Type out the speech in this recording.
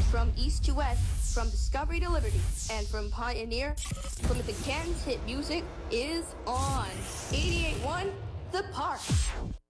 From east to west, from Discovery to Liberty, and from Pioneer, Plymouth and Canton's hit music is on. 88.1 The Park.